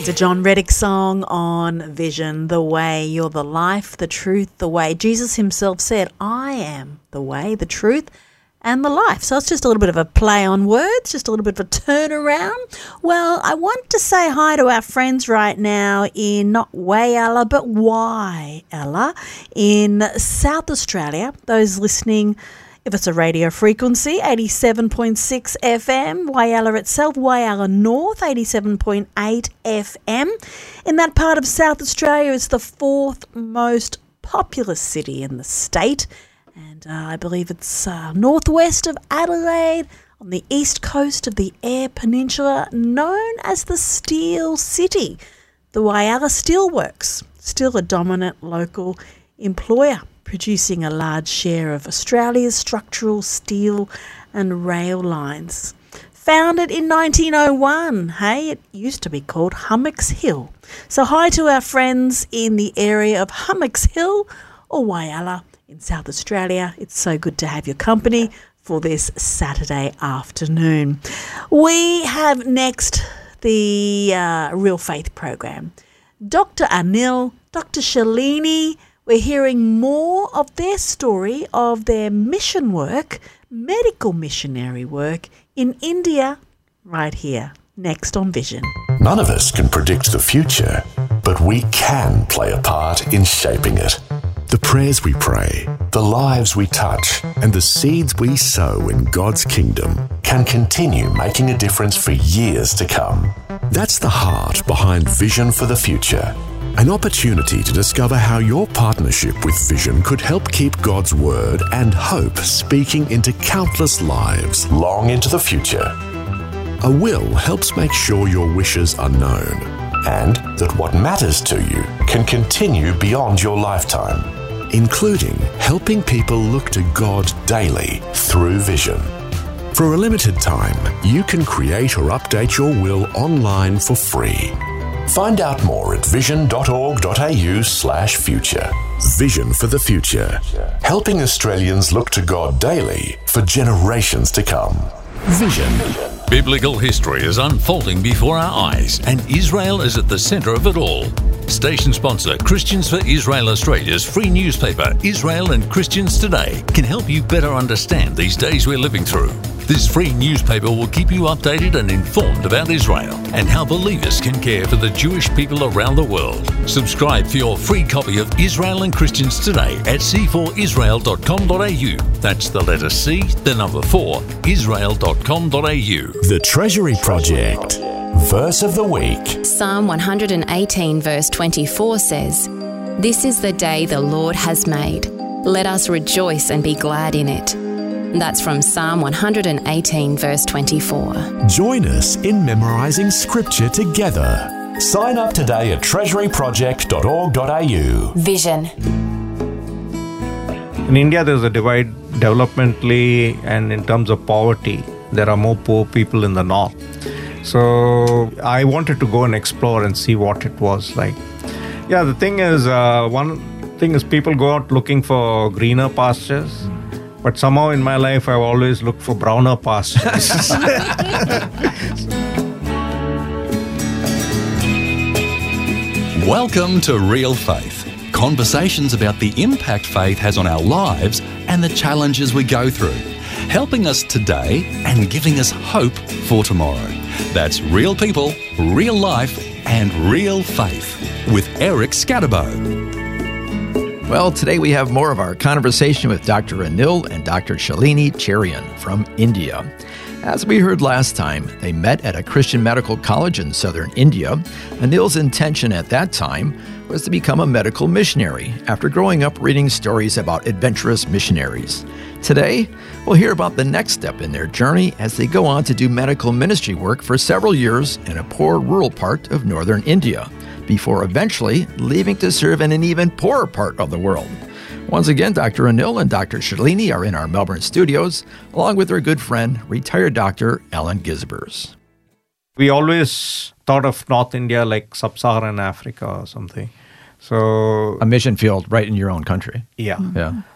It's a John Reddick song on Vision, the way. You're the life, the truth, the way. Jesus himself said, I am the way, the truth, and the life. So it's just a little bit of a play on words, just a little bit of a turnaround. Well, I want to say hi to our friends right now in not Whyalla, but Whyalla in South Australia. Those listening, if it's a radio frequency, 87.6 FM, Whyalla itself, Whyalla North, 87.8 FM. In that part of South Australia, it's the fourth most populous city in the state. And I believe it's northwest of Adelaide, on the east coast of the Eyre Peninsula, known as the Steel City. The Whyalla Steelworks, still a dominant local employer, producing a large share of Australia's structural steel and rail lines. Founded in 1901, hey, it used to be called Hummocks Hill. So hi to our friends in the area of Hummocks Hill or Whyalla in South Australia. It's so good to have your company for this Saturday afternoon. We have next the Real Faith program. Dr. Anil, Dr. Shalini, we're hearing more of their story of their mission work, medical missionary work in India, right here, next on Vision. None of us can predict the future, but we can play a part in shaping it. The prayers we pray, the lives we touch, and the seeds we sow in God's kingdom can continue making a difference for years to come. That's the heart behind Vision for the Future. An opportunity to discover how your partnership with Vision could help keep God's word and hope speaking into countless lives long into the future. A will helps make sure your wishes are known and that what matters to you can continue beyond your lifetime, including helping people look to God daily through Vision. For a limited time, you can create or update your will online for free. Find out more at vision.org.au/future. Vision for the Future. Helping Australians look to God daily for generations to come. Vision. Biblical history is unfolding before our eyes, and Israel is at the centre of it all. Station sponsor Christians for Israel Australia's free newspaper, Israel and Christians Today, can help you better understand these days we're living through. This free newspaper will keep you updated and informed about Israel and how believers can care for the Jewish people around the world. Subscribe for your free copy of Israel and Christians Today at c4israel.com.au. That's the letter C, the number 4, israel.com.au. The Treasury Project. Verse of the Week. Psalm 118 verse 24 says, "This is the day the Lord has made. Let us rejoice and be glad in it." That's from Psalm 118 verse 24. Join us in memorising scripture together. Sign up today at treasuryproject.org.au. Vision. In India, there's a divide developmentally and in terms of poverty. There are more poor people in the north. So I wanted to go and explore and see what it was like. Yeah, the thing is, one thing is people go out looking for greener pastures. But somehow in my life, I've always looked for browner pastures. Welcome to Real Faith. Conversations about the impact faith has on our lives and the challenges we go through. Helping us today and giving us hope for tomorrow. That's real people, real life, and real faith with Eric Scatterbo. Well, today we have more of our conversation with Dr. Anil and Dr. Shalini Cherian from India. As we heard last time, they met at a Christian medical college in southern India. Anil's intention at that time was to become a medical missionary after growing up reading stories about adventurous missionaries. Today, we'll hear about the next step in their journey as they go on to do medical ministry work for several years in a poor rural part of northern India, before eventually leaving to serve in an even poorer part of the world. Once again, Dr. Anil and Dr. Shalini are in our Melbourne studios, along with their good friend, retired Dr. Alan Gisbers. We always thought of North India like sub-Saharan Africa or something. So a mission field right in your own country. Yeah.